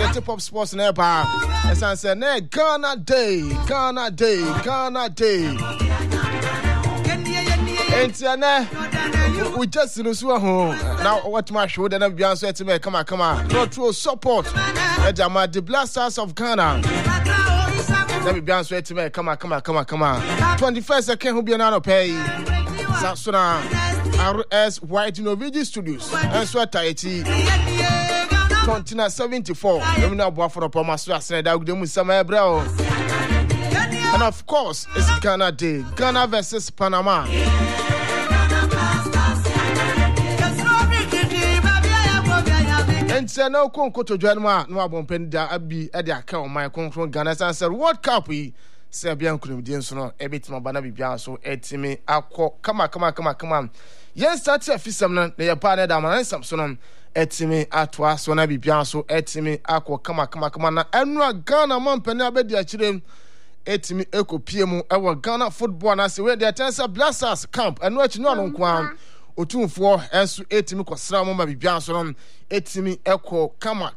City Pop Sports never. As I said, Ghana Day. And we just in the now what my show then be answer to me. Come on. Not true support. The Blasters of Ghana. Let me be answer to me. Come on. 21st second who be another pay. Sasuna RS White Innovative Studios. And so Tahiti. Continent 74. Let me know about for the Pomasu. I said that we some bro. And of course, it's Ghana Day. Ghana versus Panama. And so now, Conco to Janma, no one penda, Abi, Eddie account, my control Ghana answer World Cup. We Serbian Colombians, a bit more Banabi Biaso, Etime, Aqua, come on. Yes, that's a fisherman, they are partner down and Samson, Etime, Atwa, Sonabi Biaso, Etime, Aqua, come on, and Ghana, Mom Penabedi, actually. Etimi Eko PMU our Ghana football na se we the Tensa Blasters camp and watch no no kwa otumfo enso etimi kwasra mo ma bibia so no etimi Eko kama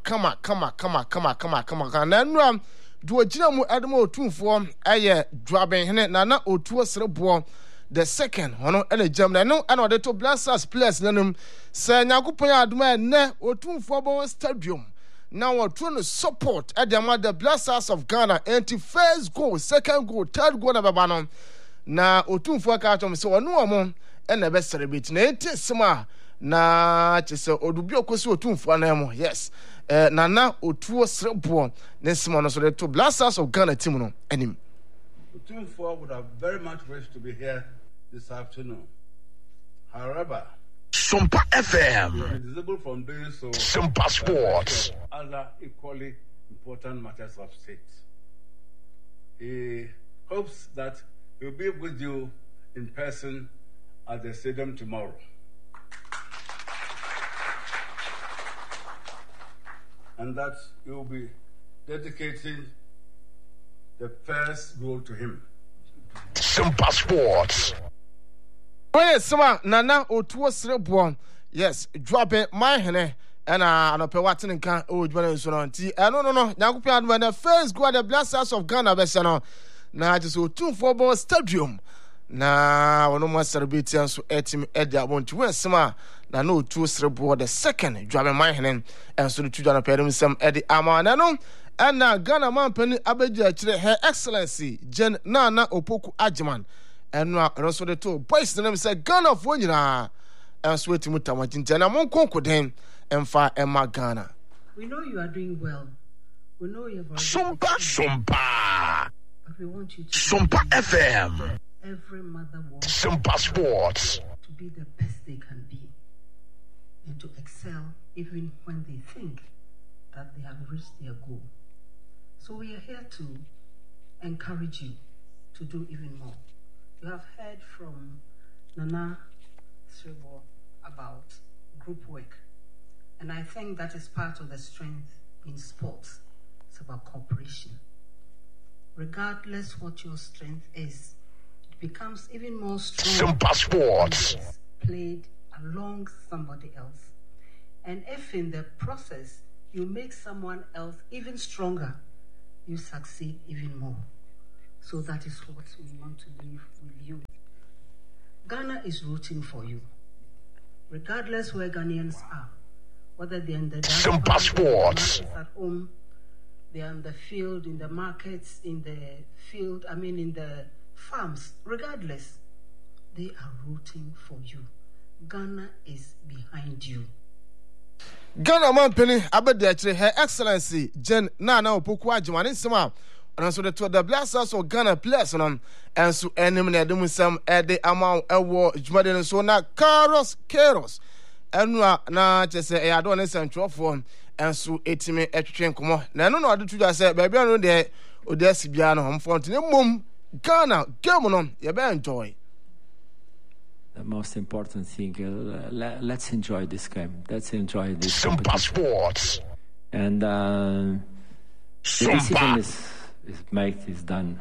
na nura do ogina mu ademo otumfo aye dwaben hene na otuo serebo the second hono ene jam na no ana de to Blasters players nanum se nyakopon adoma ne otumfo bo stadium. Now we're trying to support at the Blasters of Ghana. And first goal, second goal, third goal of Babano. Now, Otumfo Katom, so no more and the best celebrate. Nate Sima, na Chesa Odubio Kosu Otumfo Nemo. Yes, Nana Otuo Srepo, Nesimono, so the two Blasters of Ghana Timono, and him. Otumfo would have very much wished to be here this afternoon. However, Sumpa FM. Visible from doing so. Sumpa Sports. Other equally important matters of state. He hopes that he'll be with you in person at the stadium tomorrow. And that you'll be dedicating the first goal to him. Sumpa Sports. Yes, Nana Otuo Srepo. Yes, drop it, my hene. And I know Pewatin can old one so on tea. No. Nakupian when the first go at the Blasters of Ghana Besano. Now just 2 football stadium. Now no more celebrating so etim Edia want to win summer. Now no 2 Srepo the second drop my hene. And so the children of Pedum some Eddie Amanano. And now Ghana man penny Abeja Her Excellency Jen Nana Opoku Ajiman. And also the two boys the name said Ghana of Wonyina and sweet Mutamajin and I'm on Concord and far Emma Ghana. We know you are doing well. We know you have Sumpa. But we want you to Sumpa FM. Every mother wants Sumpa Sports to be the best they can be and to excel even when they think that they have reached their goal. So we are here to encourage you to do even more. You have heard from Nana Srepo about group work. And I think that is part of the strength in sports. It's about cooperation. Regardless what your strength is, it becomes even more strong. Sumpa Sports. Played along somebody else. And if in the process you make someone else even stronger, you succeed even more. So that is what we want to leave with you. Ghana is rooting for you. Regardless where Ghanaians are, whether they're in the Sumpa Sports at home, they're in the field, in the markets, in the field, in the farms, regardless, they are rooting for you. Ghana is behind you. Ghana man penny Abeja Her Excellency Jen Nana Opoku Ajiman in Sima. And so the Blasters of Ghana players and so enemy doing some the amount of war Jumadin so now Carlos and na just say I don't listen to form and so 80 train come on. Now no do to say baby I know there Odesibiano home fountain mum Ghana game on you better enjoy. The most important thing, let's enjoy this game. Let's enjoy this Sumpa Sports. And the decision is made, is done.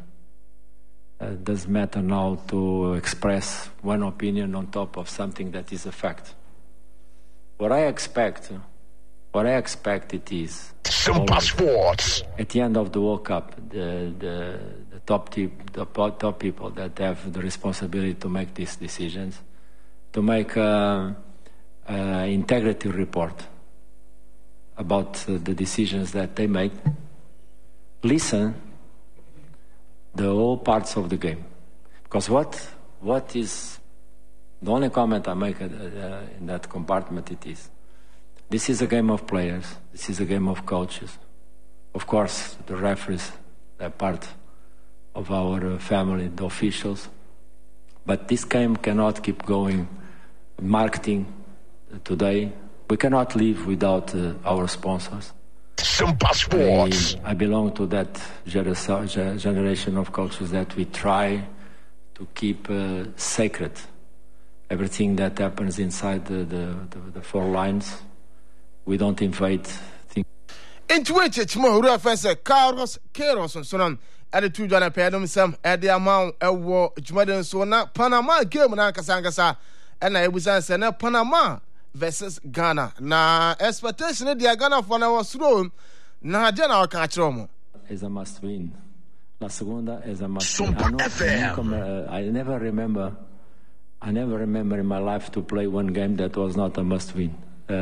It doesn't matter now to express one opinion on top of something that is a fact. What I expect what I expect it is Simba Sports. at the end of the World Cup, the top people that have the responsibility to make these decisions, to make integrity report about the decisions that they make, listen the all parts of the game. Because what is the only comment I make in that compartment, it is, this is a game of players, this is a game of coaches. Of course, the referees are part of our family, the officials. But this game cannot keep going. Marketing today, we cannot live without our sponsors. Simba Sports. I belong to that generation of coaches that we try to keep sacred everything that happens inside the four lines. We don't invade things. Into which it's more reference Carlos Queiroz and so on. And the two John Pedum some at the amount of war Jumadan so na Panama game na Kasangasa and I was answering Panama versus Ghana. Na expectation of the Ghana for our slow na Jana Catromo. Is a must win. La segunda is a must Simba win. I never remember in my life to play one game that was not a must win.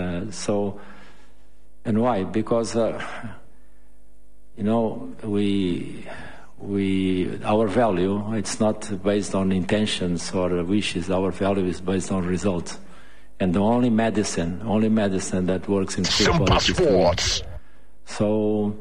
And why? Because our value, it's not based on intentions or wishes. Our value is based on results. And the only medicine that works in football is to win. So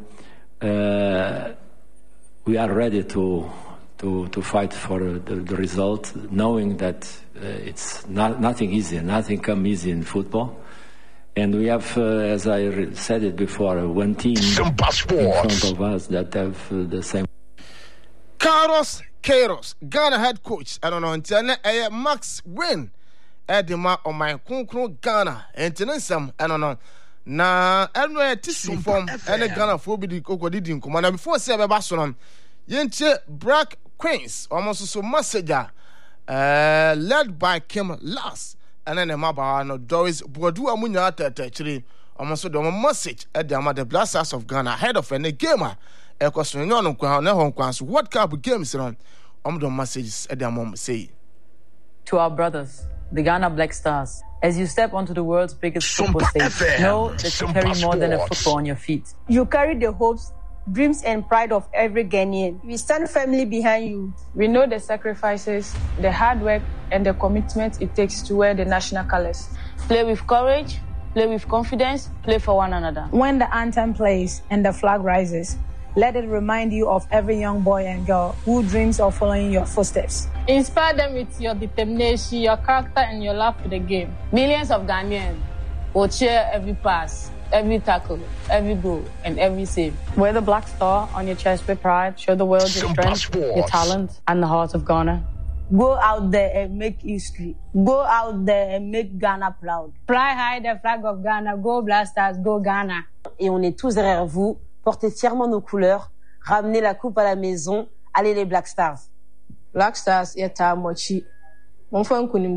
we are ready to fight for the result, knowing that it's nothing easy, nothing comes easy in football. And we have, as I said it before, one team in front of us that have the same. Carlos Queiroz, Ghana head coach. I don't know until Max Win. Edema on my Kunkro Ghana. And Tenensam, I don't know. Na anyway, tissue form and Ghana for the Coco Command before Saber Basson. Yenche Black Queens, almost so messenger, led by Kim Lass. And then Maba no Doris Bodu Amunya actually almost the message at the Amada Blasters of Ghana ahead of any gamer. A question on Hong Kong's World Cup games on the messages at the moment say. To our brothers, the Ghana Black Stars, as you step onto the world's biggest football stage, know that you carry more than a football on your feet. You carry the hopes, dreams and pride of every Ghanaian. We stand firmly behind you. We know the sacrifices, the hard work, and the commitment it takes to wear the national colors. Play with courage, play with confidence, play for one another. When the anthem plays and the flag rises, let it remind you of every young boy and girl who dreams of following your footsteps. Inspire them with your determination, your character, and your love for the game. Millions of Ghanaians will cheer every pass, every tackle, every goal, and every save. Wear the black star on your chest with pride. Show the world your strength, your talent, and the heart of Ghana. Go out there and make history. Go out there and make Ghana proud. Fly high the flag of Ghana. Go Blasters, go Ghana. Et on est tous derrière vous. Portez fièrement nos couleurs. Ramenez la coupe à la maison. Allez les Black Stars. Black Stars yeta mochi. Like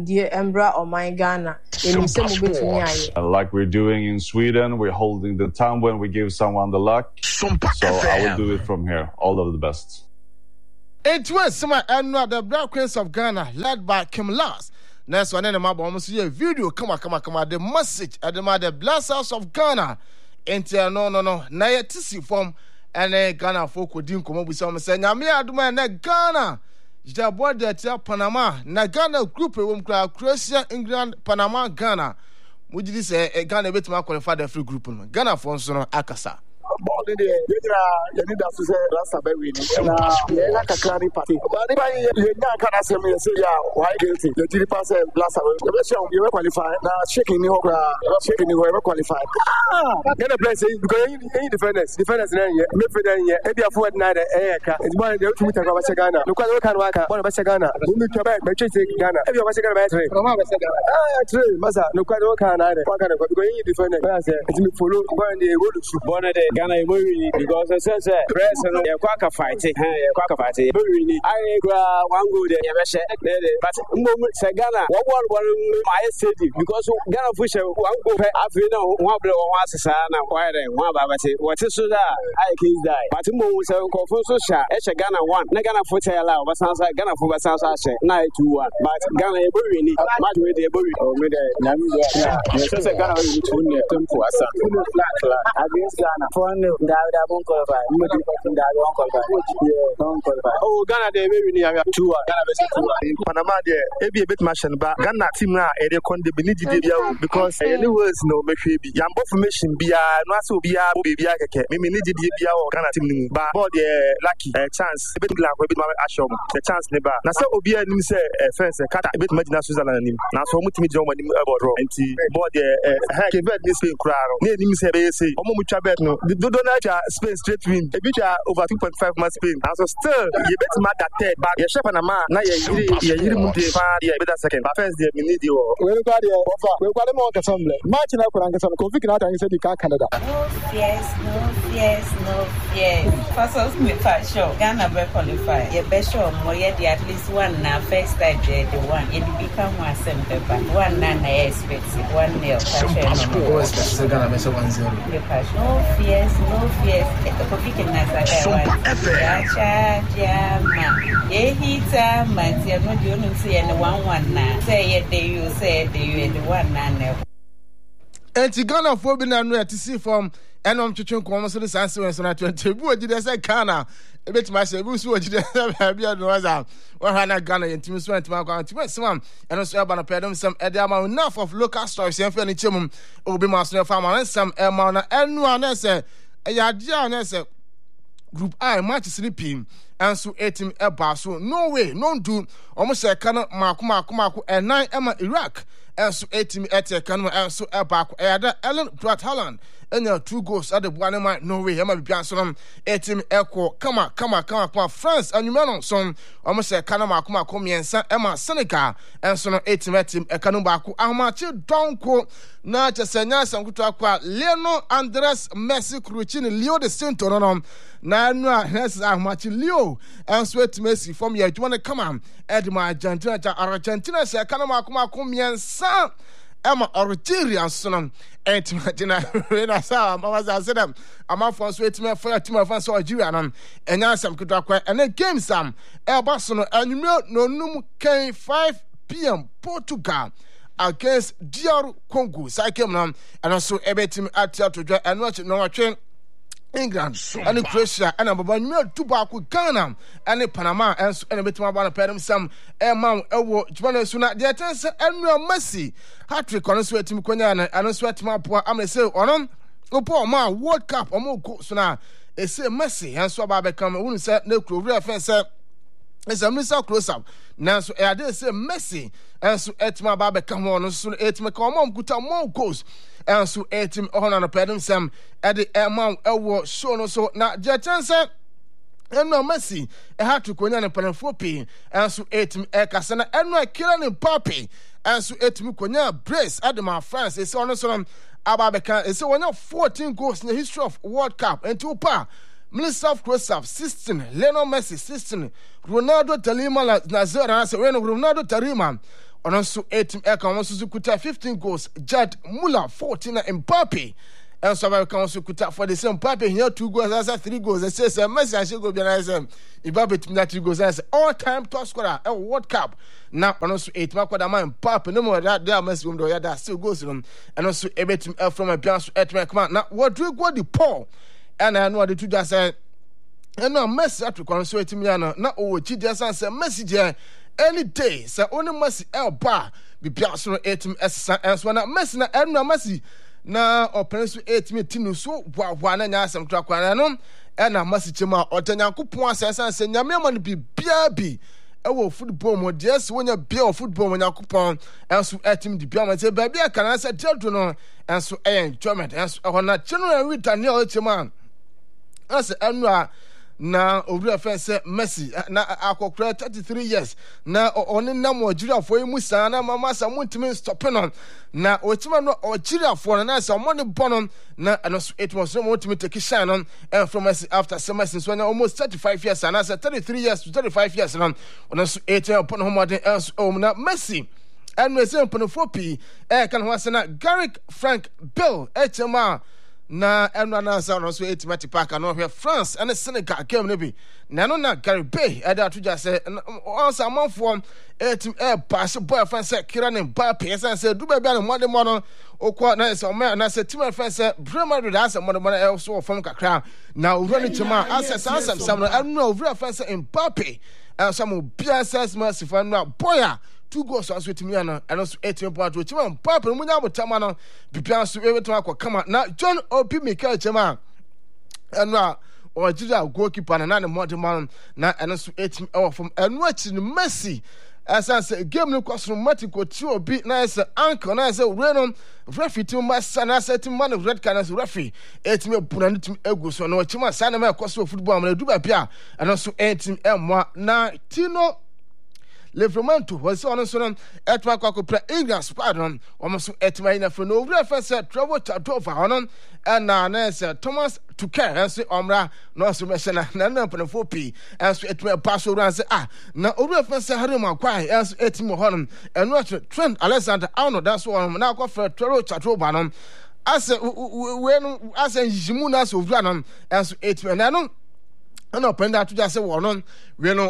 we're doing in Sweden, we're holding the time when we give someone the luck. So I will do it from here. All of the best. It was the Black Queens of Ghana, led by Kim Lass. Next one, I'm almost see a video. Come on. The message at the Blasters of Ghana. No. Na yet see form and Ghana folk would come up with some saying, Namia Duma, Ghana. Jabwa de Panama, na Ghana group Croatia, England, Panama, Ghana. Would you say a Ghana bit more qualified the free group? Ghana for Akasa. Born in the you need to say last time we na like a clan party. But if I can say me say yeah, why guilty? The 3% last time you qualify. Now shaking you qualify. Get a place because any defenders in here. Me for then here. Ebi afọ na the eka. It's more the to meet about Ghana. Look at can work. What about Ghana? We need to back make sure Ghana. Ebi about Ghana by 3. From about Ghana. True. Masa look at can I. Because any defender. It's me follow go and they go to born the Ghana Ghana really because it says press and you quack a fight. I one good but Ghana one my city because Ghana fish one go Africa one blow one sana one babati what is that I kids die but so confusion Ghana one Ghana foot allow but sounds like Ghana for sounds night 2-1 but Ghana really much with the bury or made Ghana tempo against Ghana for won't qualify. Oh, Ghana, they very near 2-1. Panama, there, a bit machine, but Ghana team now, a recon the Benidi because any words no maybe. Yambo formation be a Nasu be a baby, maybe needed the Ghana team, but lucky chance, a bit like a bit more ashom, the chance never. Now, so be a say fence, a cat a bit Medina Suzanne, now so much me German about row, and see, board hack a bed this thing crowd. Near him say, Omucha bet no, the Donata Spain straight win, a bit over 2.5 months Spain. And so still, you bet mad at 10, but your chef and a man, now you're better second, but first, they need you. We've got the offer, we've got a more assembly. Marching up and some conflict out and said you can't Canada. No fears. First of all, for sure, Ghana will qualify. You bet sure, more yet, at least one now, first time, the one, it become one simple, but one none I expect, 1-0. Ghana, 1-0. No fears. The conflict in Enti Ghana for be na no to see from enom twetwe nkom so the sanse when so na 20 bu ogide say Ghana e betima say bu so ogide bia no waza wa na Ghana yentimi so antima kwa antima semam eno so eba na pedom sem e dey am enough of local stories en fe ni chemum obi ma so fa ma sem e ma na enu ana say e ya dia na say group I match sleeping and so 18 eba so no way no do omo say kana mako enan ema Iraq and so 18 kana and so eba ko eyada Ellen Brad Haaland and 2 goals at the one man no way ema bia so 18 eko kama France and you know some omo say kana mako miensa ema Senegal and so 18 ekanu ba ko ahmachi donko na chesenya sankuto akwa Lionel Andres Messi Crucini Leo de Santo no na anu ahmachi Leo and so Messi from here you want to come on Edma Argentina say kana mako miensa Emma Algeria sonom etimagina na sa mama say them ama for so etima for team for so Algeria nam enya sam kudwa kwa and game sam eba so no anwumre no num kan 5 p.m. Portugal against DR Congo sai nam and so ebetim atia to dwa and watch no watching England and Croatia and Baba New Tubaku Ghana and Panama and betima ba na pedem sam man ewo jwana so na de tense enu Messi hat-trick on so etim konya na anu so etim apoa am say onom opo ma World Cup omo go so na e say Messi and so ba be come wonu say na kuro fence is a missile close up now so I did say Messi and so etima ba be come on so etim come on kuta more goals and so etim on na pedem sam at the man ewo show no so na je chance eno Messi e had to konya ne panafo pe and so etim e kasa na eno Kylian Mbappe and so etim konya brace at the France e say ono so ababeka e say one 14 goals in the history of World Cup and two pa Minister Croatia 16 Lionel Messi 16 Ronaldo Talima Nazara say when Ronaldo Tarima ono so etim e kan won so kuta 15 goals Jad Muller 14 and Mbappe and so I can kuta for the same Mbappe here 2 goals as 3 goals. It says Messi and go be nice. Mbappe to 3 goals as all-time top scorer at World Cup. Now and also 8 mark that man Mbappe no more that there Messi window that still goes to them and also everything from a piano at come now what do go the Paul and I know the two just say and now Messi at to console to me now oh chi just say Messi there any day say only Messi el bar be piano 8 and so now Messi na and Messi na operation 8 me tinu so wa na nya asem twa kwana no e na masichema otanyankopon asensan se nyame ma no bibia bi e wo football mo de se wonya bia o football mo nyankopon enso etim di bia ma se ba bia kana se dedo no enso enjoyment enso hona chenu e wita ne o chema ase anu a na owura fense Messi na akokra 33 years na oni na Nigeria for yi musa na mama sa muntimi stop no na otima no Nigeria for na sa money bonon na no it was no muntimi take shine on from Messi after Messi so na almost 35 years and 33 years to 35 years no so 18 upon homodin na Messi and we say upon fopi kan ho asena Garrick Frank Bill HMA na eno na sa no so etimati park no hwe France and Senegal game no bi na no na Gary Bay ada to just say on some manfo etim pass boy France Kylian Mbappe say do bia no mode mo no okwa na say o na say team France Premier League as mo no so from kakra na owura ni chima as sam no eno owura France Mbappe and some bia says mercy for no boya 2 goals as with me and also 18 points with him papa munya botama no bibia so e wetu akokama na John Obi Mikel Chema and Nigeria goalkeeper na mod man na and also 18 from and watch Messi as I say game no kwasro matiko ti Obi na say anchor na say renom referee team master na say team man of red card as referee 18 puna team egu so na Chema say na me kwasro football man do ba bia and also 18 na Tino Livramento was on so on etwa kwakopra England squadron almost etma ina for no reference travel Chadova on and na say Thomas Tuchel and say omra no so mechana na panfo p and so etma pass over and say na reference Harry Maguire and so etimo honum and no Trent Alexander-Arnold that's one na ko for travel Chadova on as when as Jimuna so vran and so etma na no and open that to just say one we know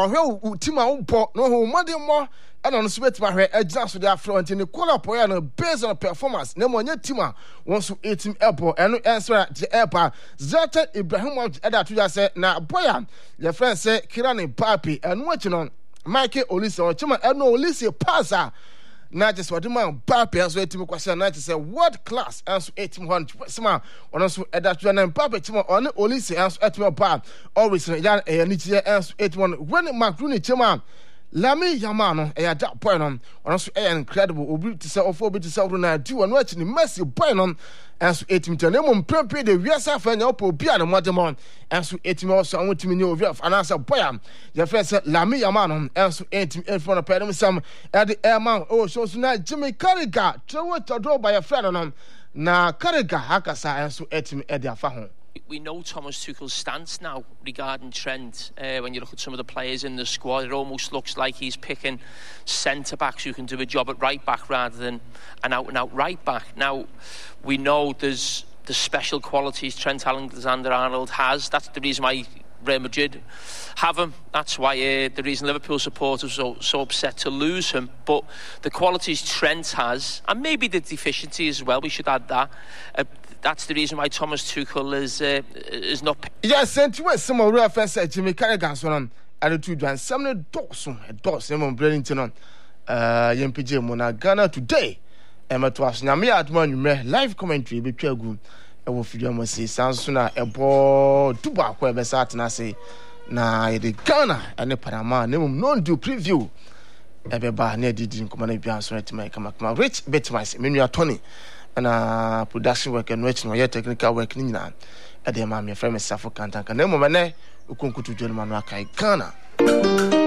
or team no who money more and on sweat my hair adjust to their front in the corner point based on performance no more team wants to 18 airport and answer the airport Zlatan Ibrahimovic that to just say na boya your friend say Kylian Mbappe and watching on Michael Olise or Chima and no Olise passer not just what man Mbappe as well team question not to say world class and 1800 some on also that to Mbappe Chima on Olise and 18 always yan e ni tie and 81 when Macron Chima Lami Yamano e that point on also incredible obi to say ofo obi to say Ronaldo and watch ni Messi point on and 18 to name prepare the Wiasa fan opo bia the modern and 18 also I want to me over and answer boy your first Lami Yamano and 18 in front of pedem some at the airman so na Jimmy Carragher to draw by a friend on na Carragher hakasa and so 18 at their fa. We know Thomas Tuchel's stance now regarding Trent. When you look at some of the players in the squad, it almost looks like he's picking centre-backs who can do a job at right-back rather than an out-and-out right-back. Now, we know there's the special qualities Trent Alexander-Arnold has. That's the reason why Real Madrid have him. That's why the reason Liverpool supporters are so upset to lose him. But the qualities Trent has, and maybe the deficiency as well, we should add that. That's the reason why Thomas Tuchel is not. Yes, sent you some of real fans Jimmy Carragher so on attitude and some dogs on Brenington on MPJ Mona Ghana today. Emma Twas Nami Adman live commentary be Pegu. I will feel you must say Sansuna a ball to back where Besat na say na the Ghana and the Panama name non do preview. Everybody near didn't come on a so to make a rich bet myself, menu Tony. And production work and which no technical work nina at the mammy friend Safo Kantanka. No moment, Ukunku to John Manaka Ghana.